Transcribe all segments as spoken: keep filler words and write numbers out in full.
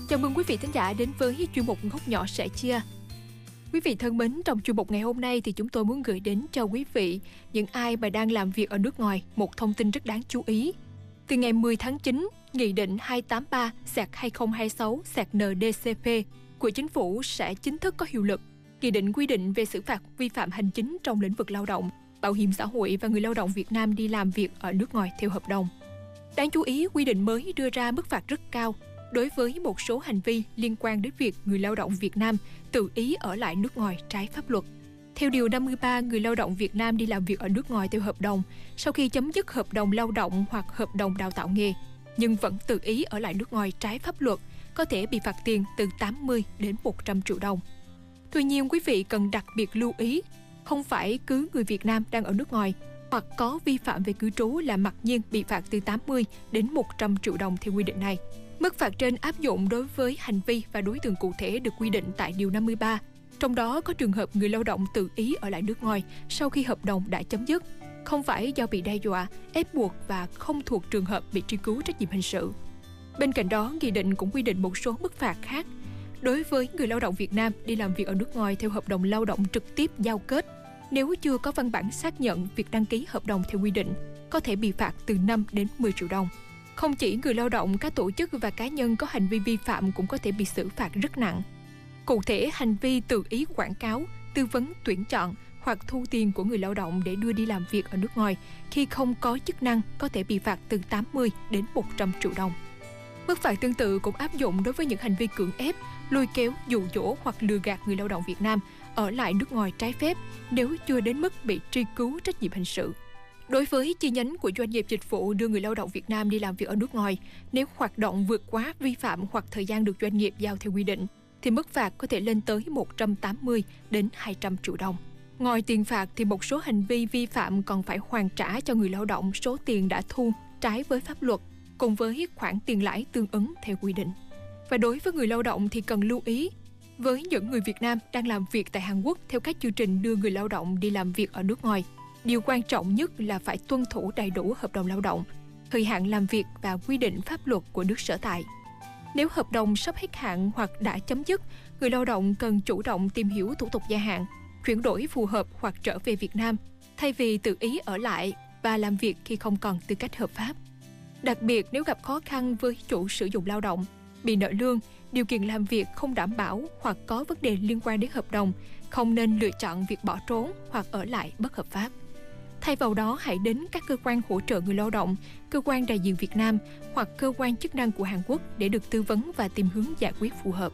Chào mừng quý vị thính giả đến với chuyên mục Góc Nhỏ Sẻ Chia. Quý vị thân mến, trong chuyên mục ngày hôm nay thì chúng tôi muốn gửi đến cho quý vị những ai mà đang làm việc ở nước ngoài một thông tin rất đáng chú ý. Từ ngày mười tháng chín, Nghị định hai tám ba hai không hai sáu N D C P của Chính phủ sẽ chính thức có hiệu lực. Nghị định quy định về xử phạt vi phạm hành chính trong lĩnh vực lao động, bảo hiểm xã hội và người lao động Việt Nam đi làm việc ở nước ngoài theo hợp đồng. Đáng chú ý, quy định mới đưa ra mức phạt rất cao đối với một số hành vi liên quan đến việc người lao động Việt Nam tự ý ở lại nước ngoài trái pháp luật. Theo Điều năm mươi ba, người lao động Việt Nam đi làm việc ở nước ngoài theo hợp đồng, sau khi chấm dứt hợp đồng lao động hoặc hợp đồng đào tạo nghề, nhưng vẫn tự ý ở lại nước ngoài trái pháp luật, có thể bị phạt tiền từ tám mươi đến một trăm triệu đồng. Tuy nhiên, quý vị cần đặc biệt lưu ý, không phải cứ người Việt Nam đang ở nước ngoài hoặc có vi phạm về cư trú là mặc nhiên bị phạt từ tám mươi đến một trăm triệu đồng theo quy định này. Mức phạt trên áp dụng đối với hành vi và đối tượng cụ thể được quy định tại Điều năm mươi ba. Trong đó có trường hợp người lao động tự ý ở lại nước ngoài sau khi hợp đồng đã chấm dứt, không phải do bị đe dọa, ép buộc và không thuộc trường hợp bị truy cứu trách nhiệm hình sự. Bên cạnh đó, Nghị định cũng quy định một số mức phạt khác. Đối với người lao động Việt Nam đi làm việc ở nước ngoài theo hợp đồng lao động trực tiếp giao kết, nếu chưa có văn bản xác nhận việc đăng ký hợp đồng theo quy định, có thể bị phạt từ năm đến mười triệu đồng. Không chỉ người lao động, các tổ chức và cá nhân có hành vi vi phạm cũng có thể bị xử phạt rất nặng. Cụ thể, hành vi tự ý quảng cáo, tư vấn tuyển chọn hoặc thu tiền của người lao động để đưa đi làm việc ở nước ngoài khi không có chức năng có thể bị phạt từ tám mươi đến một trăm triệu đồng. Mức phạt tương tự cũng áp dụng đối với những hành vi cưỡng ép, lôi kéo, dụ dỗ hoặc lừa gạt người lao động Việt Nam ở lại nước ngoài trái phép nếu chưa đến mức bị truy cứu trách nhiệm hình sự. Đối với chi nhánh của doanh nghiệp dịch vụ đưa người lao động Việt Nam đi làm việc ở nước ngoài, nếu hoạt động vượt quá vi phạm hoặc thời gian được doanh nghiệp giao theo quy định, thì mức phạt có thể lên tới một trăm tám mươi đến hai trăm triệu đồng. Ngoài tiền phạt thì một số hành vi vi phạm còn phải hoàn trả cho người lao động số tiền đã thu trái với pháp luật, cùng với khoản tiền lãi tương ứng theo quy định. Và đối với người lao động thì cần lưu ý, với những người Việt Nam đang làm việc tại Hàn Quốc theo các chương trình đưa người lao động đi làm việc ở nước ngoài, điều quan trọng nhất là phải tuân thủ đầy đủ hợp đồng lao động, thời hạn làm việc và quy định pháp luật của nước sở tại. Nếu hợp đồng sắp hết hạn hoặc đã chấm dứt, người lao động cần chủ động tìm hiểu thủ tục gia hạn, chuyển đổi phù hợp hoặc trở về Việt Nam, thay vì tự ý ở lại và làm việc khi không còn tư cách hợp pháp. Đặc biệt nếu gặp khó khăn với chủ sử dụng lao động, bị nợ lương, điều kiện làm việc không đảm bảo hoặc có vấn đề liên quan đến hợp đồng, không nên lựa chọn việc bỏ trốn hoặc ở lại bất hợp pháp. Thay vào đó, hãy đến các cơ quan hỗ trợ người lao động, cơ quan đại diện Việt Nam hoặc cơ quan chức năng của Hàn Quốc để được tư vấn và tìm hướng giải quyết phù hợp.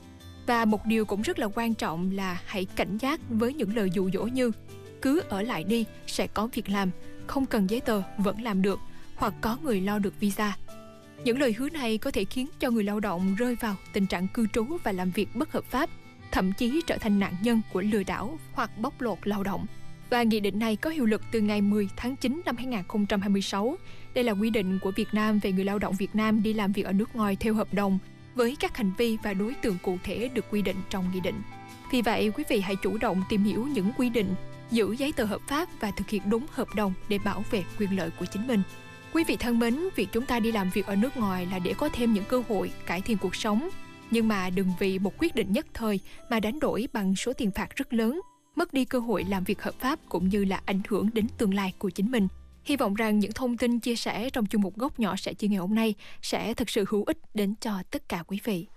Và một điều cũng rất là quan trọng là hãy cảnh giác với những lời dụ dỗ như cứ ở lại đi, sẽ có việc làm, không cần giấy tờ vẫn làm được, hoặc có người lo được visa. Những lời hứa này có thể khiến cho người lao động rơi vào tình trạng cư trú và làm việc bất hợp pháp, thậm chí trở thành nạn nhân của lừa đảo hoặc bóc lột lao động. Và nghị định này có hiệu lực từ ngày mười tháng chín năm hai không hai sáu. Đây là quy định của Việt Nam về người lao động Việt Nam đi làm việc ở nước ngoài theo hợp đồng với các hành vi và đối tượng cụ thể được quy định trong nghị định. Vì vậy, quý vị hãy chủ động tìm hiểu những quy định, giữ giấy tờ hợp pháp và thực hiện đúng hợp đồng để bảo vệ quyền lợi của chính mình. Quý vị thân mến, việc chúng ta đi làm việc ở nước ngoài là để có thêm những cơ hội cải thiện cuộc sống. Nhưng mà đừng vì một quyết định nhất thời mà đánh đổi bằng số tiền phạt rất lớn, mất đi cơ hội làm việc hợp pháp cũng như là ảnh hưởng đến tương lai của chính mình. Hy vọng rằng những thông tin chia sẻ trong chuyên mục Góc Nhỏ Sẻ Chia ngày hôm nay sẽ thực sự hữu ích đến cho tất cả quý vị.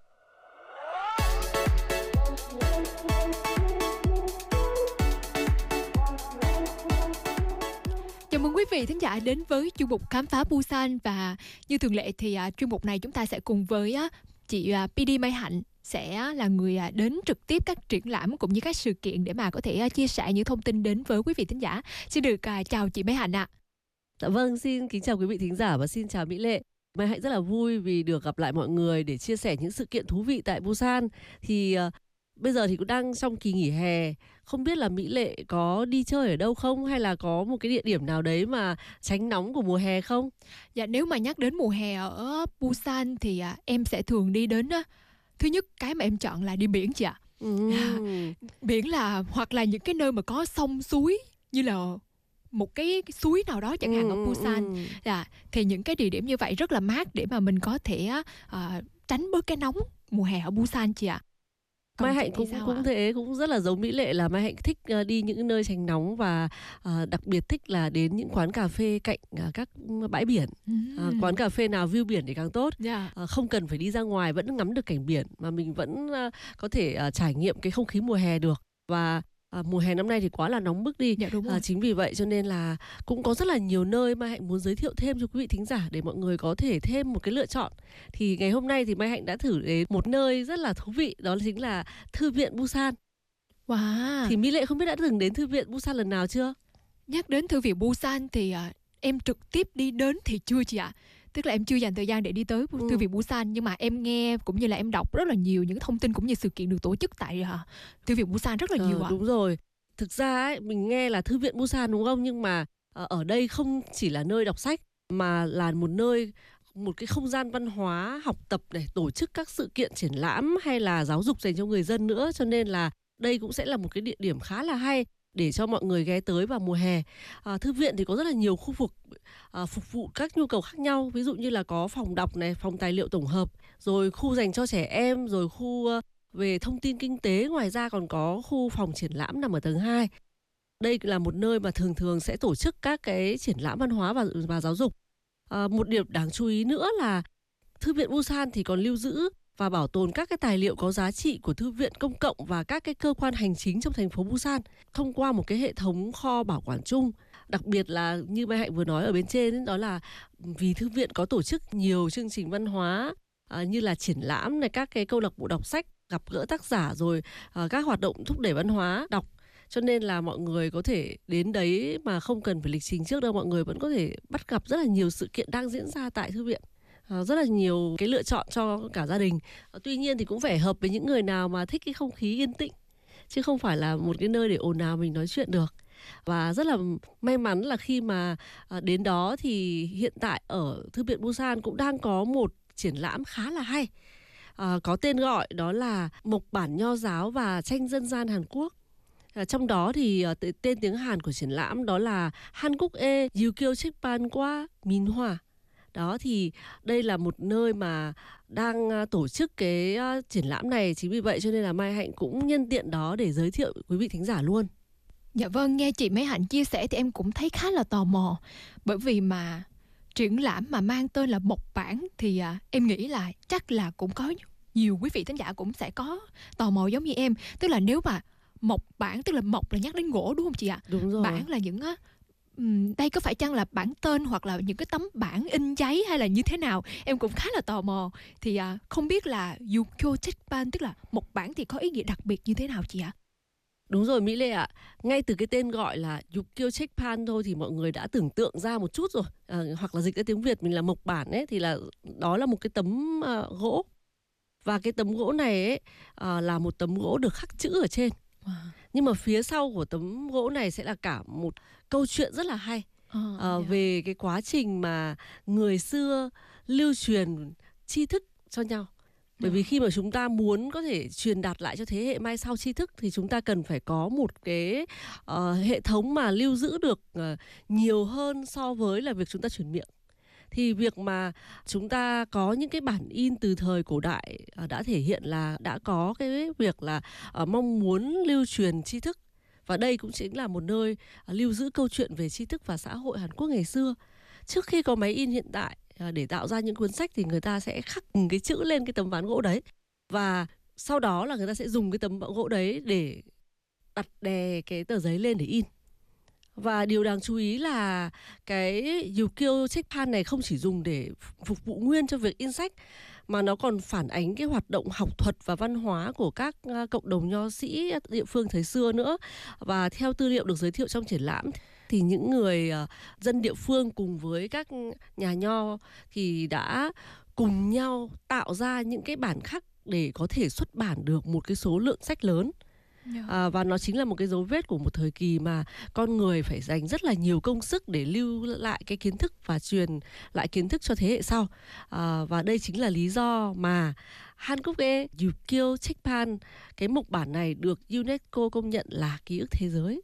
Chào mừng quý vị thính giả đến với chuyên mục Khám phá Busan, và như thường lệ thì uh, chuyên mục này chúng ta sẽ cùng với uh, chị uh, pê đê Mai Hạnh sẽ là người uh, đến trực tiếp các triển lãm cũng như các sự kiện để mà có thể uh, chia sẻ những thông tin đến với quý vị thính giả. Xin được uh, chào chị Mai Hạnh ạ. Dạ vâng, xin kính chào quý vị thính giả và xin chào Mỹ Lệ. Mai Hạnh rất là vui vì được gặp lại mọi người để chia sẻ những sự kiện thú vị tại Busan. Thì uh, bây giờ thì cũng đang trong kỳ nghỉ hè, không biết là Mỹ Lệ có đi chơi ở đâu không, hay là có một cái địa điểm nào đấy mà tránh nóng của mùa hè không? Dạ, nếu mà nhắc đến mùa hè ở Busan thì à, em sẽ thường đi đến á, thứ nhất cái mà em chọn là đi biển chị ạ. Ừ. À, biển là hoặc là những cái nơi mà có sông suối như là một cái, cái suối nào đó chẳng hạn ừ, ở Busan. ừ. Dạ, thì những cái địa điểm như vậy rất là mát để mà mình có thể uh, tránh bớt cái nóng mùa hè ở Busan chị ạ. Còn Mai chị Hạnh thì cũng sao cũng ạ? thế, cũng rất là giống Mỹ Lệ, là Mai Hạnh thích ờ, đi những nơi tránh nóng và ờ, đặc biệt thích là đến những quán cà phê cạnh ờ, các bãi biển. Ờ, Ừm. quán cà phê nào view biển thì càng tốt. Dạ. Ờ, không cần phải đi ra ngoài vẫn ngắm được cảnh biển mà mình vẫn ờ, có thể ờ, trải nghiệm cái không khí mùa hè được. Và ờ, mùa hè năm nay thì quá là nóng bức đi. Dạ đúng Ờ, rồi. chính vì vậy cho nên là cũng có rất là nhiều nơi Mai Hạnh muốn giới thiệu thêm cho quý vị thính giả để mọi người có thể thêm một cái lựa chọn. Thì ngày hôm nay thì Mai Hạnh đã thử đến một nơi rất là thú vị, đó chính là Thư viện Busan. Wow. Thì Mỹ Lệ không biết đã từng đến Thư viện Busan lần nào chưa? Nhắc đến Thư viện Busan thì à, em trực tiếp đi đến thì chưa chị ạ. Tức là em chưa dành thời gian để đi tới Ừ. Thư viện Busan, nhưng mà em nghe cũng như là em đọc rất là nhiều những thông tin cũng như sự kiện được tổ chức tại à, Thư viện Busan rất là Ờ, nhiều ạ. đúng rồi. Thực ra ấy, mình nghe là Thư viện Busan đúng không? Nhưng mà ờ, ở đây không chỉ là nơi đọc sách mà là một nơi, một cái không gian văn hóa, học tập để tổ chức các sự kiện triển lãm hay là giáo dục dành cho người dân nữa. Cho nên là đây cũng sẽ là một cái địa điểm khá là hay để cho mọi người ghé tới vào mùa hè. À, thư viện thì có rất là nhiều khu vực à, phục vụ các nhu cầu khác nhau. Ví dụ như là có phòng đọc này, phòng tài liệu tổng hợp, rồi khu dành cho trẻ em, rồi khu uh, về thông tin kinh tế. Ngoài ra còn có khu phòng triển lãm nằm ở tầng hai. Đây là một nơi mà thường thường sẽ tổ chức các cái triển lãm văn hóa và, và giáo dục. À, một điểm đáng chú ý nữa là Thư viện Busan thì còn lưu giữ và bảo tồn các cái tài liệu có giá trị của thư viện công cộng và các cái cơ quan hành chính trong thành phố Busan thông qua một cái hệ thống kho bảo quản chung. Đặc biệt là như Mai Hạnh vừa nói ở bên trên, đó là vì thư viện có tổ chức nhiều chương trình văn hóa à, như là triển lãm này, các cái câu lạc bộ đọc sách, gặp gỡ tác giả, rồi à, các hoạt động thúc đẩy văn hóa đọc. Cho nên là mọi người có thể đến đấy mà không cần phải lịch trình trước đâu, mọi người vẫn có thể bắt gặp rất là nhiều sự kiện đang diễn ra tại thư viện. À, rất là nhiều cái lựa chọn cho cả gia đình. À, tuy nhiên thì cũng phải hợp với những người nào mà thích cái không khí yên tĩnh, chứ không phải là một cái nơi để ồn ào mình nói chuyện được. Và rất là may mắn là khi mà à, đến đó thì hiện tại ở Thư viện Busan cũng đang có một triển lãm khá là hay. À, có tên gọi đó là Mộc bản Nho giáo và tranh dân gian Hàn Quốc. À, trong đó thì uh, tên tiếng Hàn của triển lãm đó là Hanguk e Yukyo Chikpan qua Min Hwa. Đó thì đây là một nơi mà đang uh, tổ chức cái uh, triển lãm này, chính vì vậy cho nên là Mai Hạnh cũng nhân tiện đó để giới thiệu quý vị thính giả luôn. Dạ vâng, nghe chị Mai Hạnh chia sẻ thì em cũng thấy khá là tò mò. Bởi vì mà triển lãm mà mang tên là Mộc bản thì à, em nghĩ là chắc là cũng có nhiều quý vị thính giả cũng sẽ có tò mò giống như em. Tức là nếu mà mộc bản, tức là mộc là nhắc đến gỗ đúng không chị ạ? Đúng rồi. Bản là những á, ừm, đây có phải chăng là bản tên hoặc là những cái tấm bản in giấy hay là như thế nào? Em cũng khá là tò mò. Thì à, không biết là Yukyo Chikpan, tức là mộc bản thì có ý nghĩa đặc biệt như thế nào chị ạ? Đúng rồi Mỹ Lệ ạ. Ngay từ cái tên gọi là Yukyo Chikpan thôi thì mọi người đã tưởng tượng ra một chút rồi. À, hoặc là dịch ra tiếng Việt mình là mộc bản ấy, thì là đó là một cái tấm uh, gỗ. Và cái tấm gỗ này ấy, uh, là một tấm gỗ được khắc chữ ở trên. Wow. Nhưng mà phía sau của tấm gỗ này sẽ là cả một câu chuyện rất là hay. À, uh, yeah. Về cái quá trình mà người xưa lưu truyền tri thức cho nhau. Bởi vì khi mà chúng ta muốn có thể truyền đạt lại cho thế hệ mai sau tri thức thì chúng ta cần phải có một cái uh, hệ thống mà lưu giữ được uh, nhiều hơn so với là việc chúng ta truyền miệng. Thì việc mà chúng ta có những cái bản in từ thời cổ đại uh, đã thể hiện là đã có cái việc là uh, mong muốn lưu truyền tri thức. Và đây cũng chính là một nơi uh, lưu giữ câu chuyện về tri thức và xã hội Hàn Quốc ngày xưa. Trước khi có máy in hiện tại, để tạo ra những cuốn sách thì người ta sẽ khắc cái chữ lên cái tấm ván gỗ đấy. Và sau đó là người ta sẽ dùng cái tấm gỗ đấy để đặt đè cái tờ giấy lên để in. Và điều đáng chú ý là cái Yukyo Chikpan này không chỉ dùng để phục vụ nguyên cho việc in sách, mà nó còn phản ánh cái hoạt động học thuật và văn hóa của các cộng đồng nho sĩ địa phương thời xưa nữa. Và theo tư liệu được giới thiệu trong triển lãm thì những người uh, dân địa phương cùng với các nhà nho thì đã cùng nhau tạo ra những cái bản khắc để có thể xuất bản được một cái số lượng sách lớn. Yeah. À, và nó chính là một cái dấu vết của một thời kỳ mà con người phải dành rất là nhiều công sức để lưu lại cái kiến thức và truyền lại kiến thức cho thế hệ sau. À, và đây chính là lý do mà Hanguk e Yukyo Chikpan, cái mộc bản này được UNESCO công nhận là ký ức thế giới.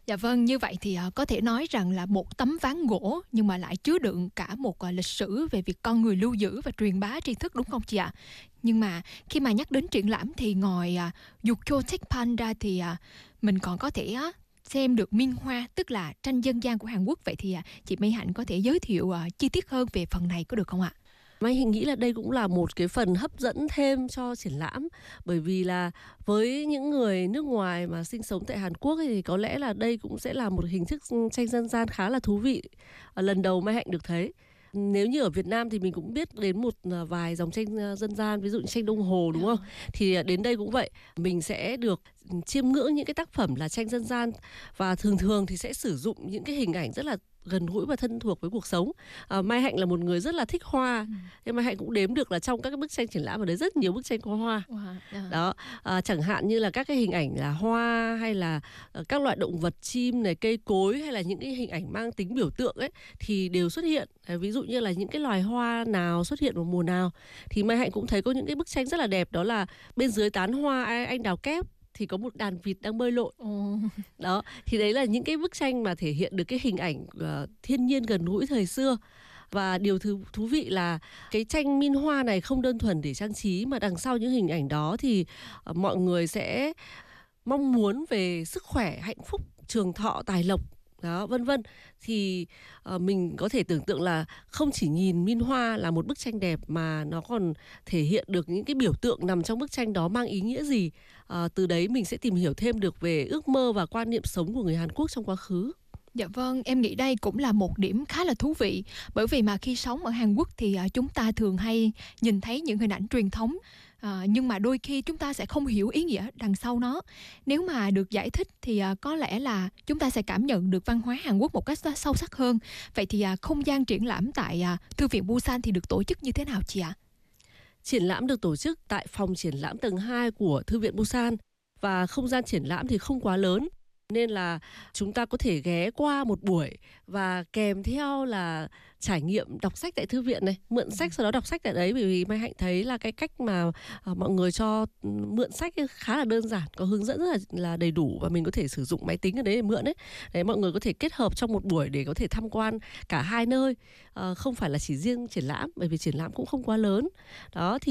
Dạ vâng, như vậy thì à, có thể nói rằng là một tấm ván gỗ nhưng mà lại chứa đựng cả một à, lịch sử về việc con người lưu giữ và truyền bá tri thức, đúng không chị ạ? Nhưng mà khi mà nhắc đến triển lãm thì ngoài à, Yukio Tekpan ra thì à, mình còn có thể á, xem được minh họa, tức là tranh dân gian của Hàn Quốc. Vậy thì à, chị Mỹ Hạnh có thể giới thiệu à, chi tiết hơn về phần này có được không ạ? Mai Hình nghĩ là đây cũng là một cái phần hấp dẫn thêm cho triển lãm, bởi vì là với những người nước ngoài mà sinh sống tại Hàn Quốc thì có lẽ là đây cũng sẽ là một hình thức tranh dân gian khá là thú vị. Ờ, lần đầu Mai Hạnh được thấy. Nếu như ở Việt Nam thì mình cũng biết đến một à, vài dòng tranh à, dân gian, ví dụ như tranh Đông Hồ, đúng không? Thì à, đến đây cũng vậy, mình sẽ được chiêm ngưỡng những cái tác phẩm là tranh dân gian, và thường thường thì sẽ sử dụng những cái hình ảnh rất là gần gũi và thân thuộc với cuộc sống. À, Mai Hạnh là một người rất là thích hoa, Ừ. nhưng Mai Hạnh cũng đếm được là trong các cái bức tranh triển lãm ở đấy rất nhiều bức tranh có hoa. Wow. À. Đó, à, chẳng hạn như là các cái hình ảnh là hoa, hay là ờ, các loại động vật, chim này, cây cối, hay là những cái hình ảnh mang tính biểu tượng ấy thì đều xuất hiện. À, ví dụ như là những cái loài hoa nào xuất hiện vào mùa nào, thì Mai Hạnh cũng thấy có những cái bức tranh rất là đẹp, đó là bên dưới tán hoa anh đào kép thì có một đàn vịt đang bơi lội. Ồ. Đó, thì đấy là những cái bức tranh mà thể hiện được cái hình ảnh ờ, thiên nhiên gần gũi thời xưa. Và điều thứ thú vị là cái tranh minh hoa này không đơn thuần để trang trí, mà đằng sau những hình ảnh đó thì ờ, mọi người sẽ mong muốn về sức khỏe, hạnh phúc, trường thọ, tài lộc, đó, vân vân. Thì ờ, mình có thể tưởng tượng là không chỉ nhìn minh hoa là một bức tranh đẹp, mà nó còn thể hiện được những cái biểu tượng nằm trong bức tranh đó mang ý nghĩa gì. Ờ, từ đấy mình sẽ tìm hiểu thêm được về ước mơ và quan niệm sống của người Hàn Quốc trong quá khứ. Dạ vâng, em nghĩ đây cũng là một điểm khá là thú vị. Bởi vì mà khi sống ở Hàn Quốc thì à, chúng ta thường hay nhìn thấy những hình ảnh truyền thống, à, nhưng mà đôi khi chúng ta sẽ không hiểu ý nghĩa đằng sau nó. Nếu mà được giải thích thì à, có lẽ là chúng ta sẽ cảm nhận được văn hóa Hàn Quốc một cách sâu sắc hơn. Vậy thì à, không gian triển lãm tại à, Thư viện Busan thì được tổ chức như thế nào chị ạ? Triển lãm được tổ chức tại phòng triển lãm tầng hai của Thư viện Busan, và không gian triển lãm thì không quá lớn, nên là chúng ta có thể ghé qua một buổi và kèm theo là trải nghiệm đọc sách tại thư viện này, mượn sách sau đó đọc sách tại đấy. Bởi vì Mai Hạnh thấy là cái cách mà à, mọi người cho mượn sách ấy khá là đơn giản, có hướng dẫn rất là, là đầy đủ, và mình có thể sử dụng máy tính ở đấy để mượn đấy. Đấy, mọi người có thể kết hợp trong một buổi để có thể tham quan cả hai nơi, à, không phải là chỉ riêng triển lãm, bởi vì triển lãm cũng không quá lớn. Đó thì